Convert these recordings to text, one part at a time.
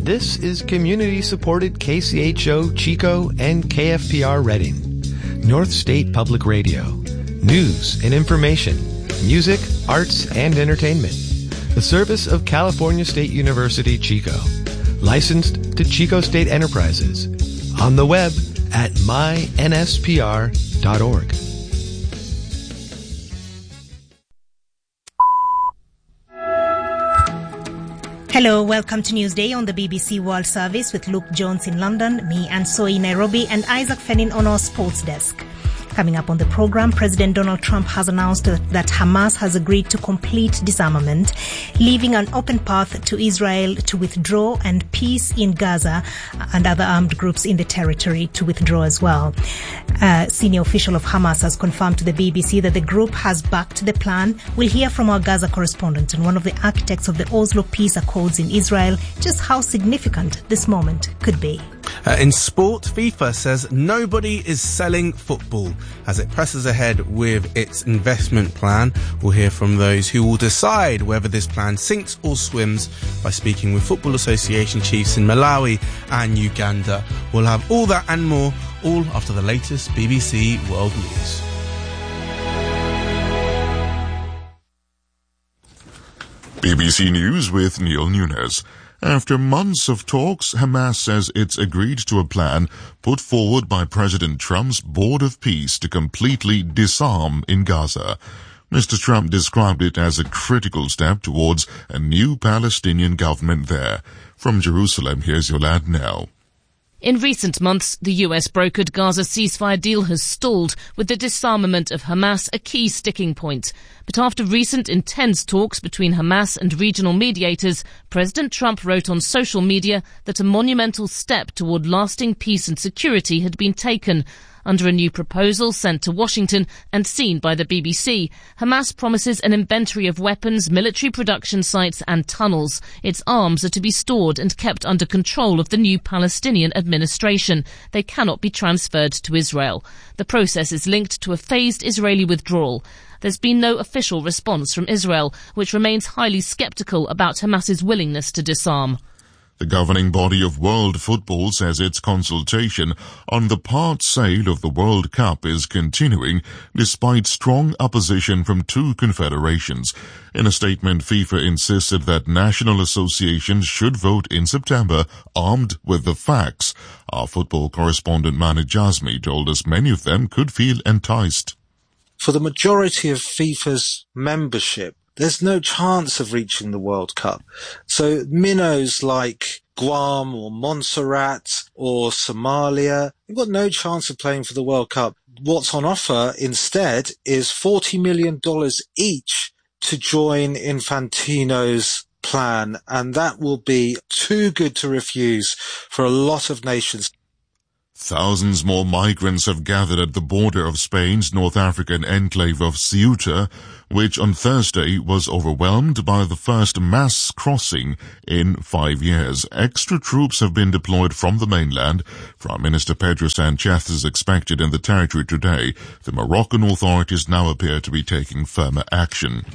This is community-supported KCHO Chico and KFPR Reading, North State Public Radio. News and information, music, arts, and entertainment. The service of California State University, Chico. Licensed to Chico State Enterprises. On the web at mynspr.org. Hello, welcome to Newsday on the BBC World Service with Luke Jones in London, me and Soy in Nairobi, and Isaac Fenin on our sports desk. Coming up on the program, President Donald Trump has announced that Hamas has agreed to complete disarmament, leaving an open path to Israel to withdraw and peace in Gaza and other armed groups in the territory to withdraw as well. A senior official of Hamas has confirmed to the BBC that the group has backed the plan. We'll hear from our Gaza correspondent and one of the architects of the Oslo Peace Accords in Israel just how significant this moment could be. In sport, FIFA says nobody is selling football as it presses ahead with its investment plan. We'll hear from those who will decide whether this plan sinks or swims by speaking with Football Association chiefs in Malawi and Uganda. We'll have all that and more, all after the latest BBC World News. BBC News with Neil Nunes. After months of talks, Hamas says it's agreed to a plan put forward by President Trump's Board of Peace to completely disarm in Gaza. Mr. Trump described it as a critical step towards a new Palestinian government there. From Jerusalem, here's Yolande Nell. In recent months, the US brokered Gaza ceasefire deal has stalled, with the disarmament of Hamas a key sticking point. But after recent intense talks between Hamas and regional mediators, President Trump wrote on social media that a monumental step toward lasting peace and security had been taken. Under a new proposal sent to Washington and seen by the BBC, Hamas promises an inventory of weapons, military production sites and tunnels. Its arms are to be stored and kept under control of the new Palestinian administration. They cannot be transferred to Israel. The process is linked to a phased Israeli withdrawal. There's been no official response from Israel, which remains highly sceptical about Hamas's willingness to disarm. The governing body of world football says its consultation on the part sale of the World Cup is continuing despite strong opposition from two confederations. In a statement, FIFA insisted that national associations should vote in September armed with the facts. Our football correspondent Manu Jazmi told us many of them could feel enticed. For the majority of FIFA's membership, there's no chance of reaching the World Cup. So minnows like Guam or Montserrat or Somalia, they've got no chance of playing for the World Cup. What's on offer instead is $40 million each to join Infantino's plan, and that will be too good to refuse for a lot of nations. Thousands more migrants have gathered at the border of Spain's North African enclave of Ceuta, which on Thursday was overwhelmed by the first mass crossing in 5 years. Extra troops have been deployed from the mainland. Prime Minister Pedro Sanchez is expected in the territory today. The Moroccan authorities now appear to be taking firmer action.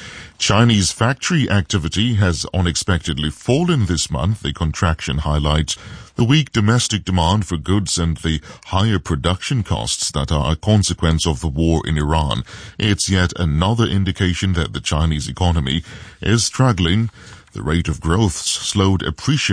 Chinese factory activity has unexpectedly fallen this month. The contraction highlights the weak domestic demand for goods and the higher production costs that are a consequence of the war in Iran. It's yet another indication that the Chinese economy is struggling. The rate of growth slowed appreciably